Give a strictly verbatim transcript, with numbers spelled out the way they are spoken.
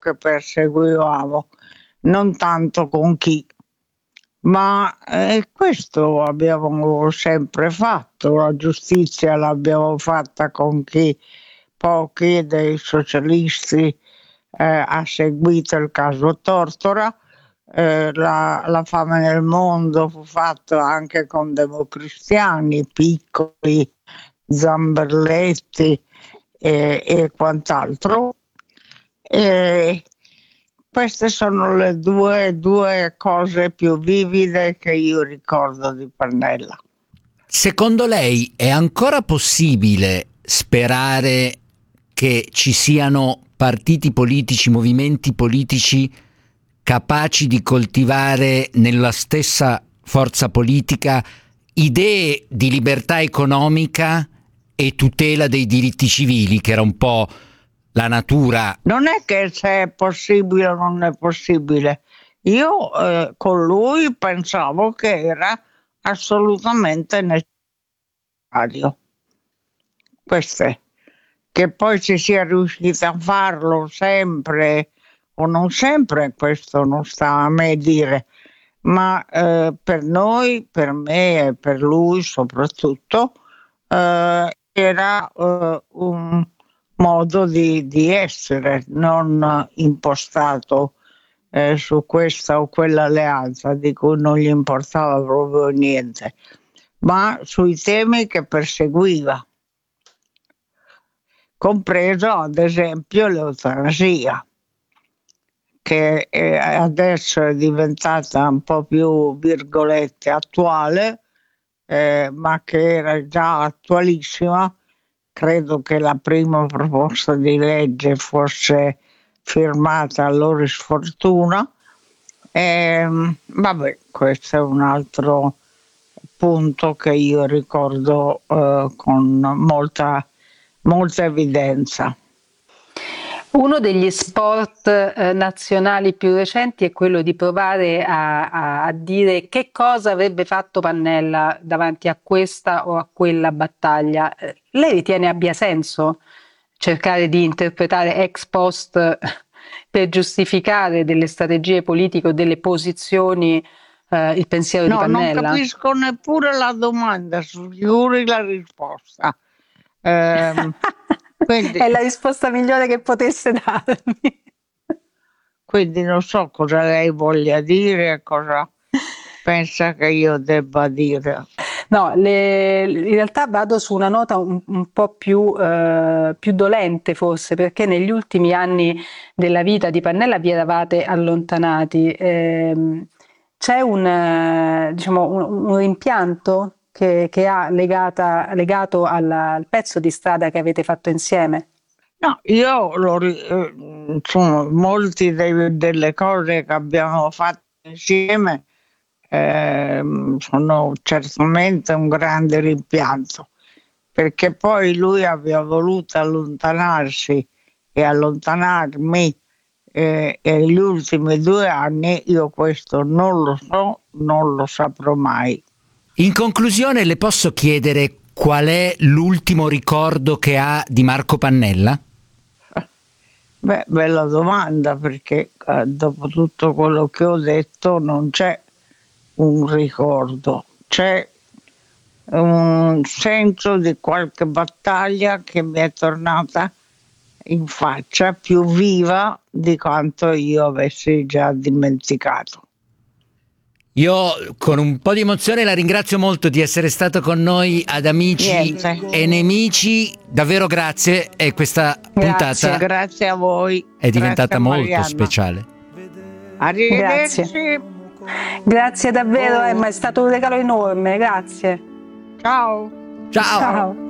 che perseguivamo, non tanto con chi. Ma eh, questo abbiamo sempre fatto, la giustizia l'abbiamo fatta con chi pochi dei socialisti eh, ha seguito il caso Tortora, eh, la, la fame nel mondo fu fatta anche con democristiani piccoli, Zamberletti e, e quant'altro. E queste sono le due, due cose più vivide che io ricordo di Pannella. Secondo lei è ancora possibile sperare che ci siano partiti politici, movimenti politici capaci di coltivare nella stessa forza politica idee di libertà economica e tutela dei diritti civili, che era un po' la natura? Non è che se è possibile o non è possibile. Io eh, con lui pensavo che era assolutamente necessario. Queste, che poi si sia riusciti a farlo sempre o non sempre, questo non sta a me dire, ma eh, per noi, per me e per lui soprattutto, eh, era eh, un modo di, di essere, non impostato eh, su questa o quella alleanza di cui non gli importava proprio niente, ma sui temi che perseguiva, compreso ad esempio l'eutanasia, che è adesso è diventata un po' più, virgolette, attuale, eh, ma che era già attualissima. Credo che la prima proposta di legge fosse firmata a Loris Fortuna. E, vabbè, questo è un altro punto che io ricordo eh, con molta, molta evidenza. Uno degli sport eh, nazionali più recenti è quello di provare a, a, a dire che cosa avrebbe fatto Pannella davanti a questa o a quella battaglia. Eh, lei ritiene abbia senso cercare di interpretare ex post per giustificare delle strategie politiche o delle posizioni eh, il pensiero no, di Pannella? Non capisco neppure la domanda, sicuri la risposta. Eh, quindi, è la risposta migliore che potesse darmi. Quindi non so cosa lei voglia dire, cosa pensa che io debba dire. No, le, in realtà vado su una nota un, un po' più, eh, più dolente forse, perché negli ultimi anni della vita di Pannella vi eravate allontanati. Eh, c'è un, eh, diciamo, un, un rimpianto che, che ha legata, legato alla, al pezzo di strada che avete fatto insieme? No, io lo, eh, insomma, molti dei, delle cose che abbiamo fatto insieme eh, sono certamente un grande rimpianto, perché poi lui aveva voluto allontanarsi e allontanarmi eh, e gli ultimi due anni io questo non lo so, non lo saprò mai. In conclusione, le posso chiedere qual è l'ultimo ricordo che ha di Marco Pannella? Beh, bella domanda, perché eh, dopo tutto quello che ho detto non c'è un ricordo, c'è un senso di qualche battaglia che mi è tornata in faccia più viva di quanto io avessi già dimenticato. Io con un po' di emozione la ringrazio molto di essere stato con noi ad Amici Niente. e Nemici, davvero grazie, e questa puntata Grazie, grazie a voi. è diventata Grazie, molto Marianna. speciale. Arrivederci. Grazie. Grazie davvero Emma, è stato un regalo enorme, grazie. Ciao. Ciao. Ciao.